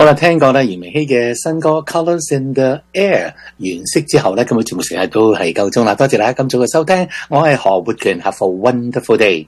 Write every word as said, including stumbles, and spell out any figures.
好啦，聽過咧嚴明熙嘅新歌《Colours in the Air》完釋之後咧，今日節目時間都係夠鐘啦，多謝大家今早嘅收聽，我係何活權，Have a wonderful day。